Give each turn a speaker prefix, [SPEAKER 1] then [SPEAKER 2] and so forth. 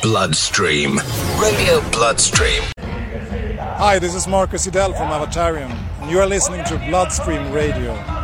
[SPEAKER 1] Bloodstream. Radio Bloodstream.
[SPEAKER 2] Hi, this is Marcus Idell from Avatarium, and you are listening to Bloodstream Radio.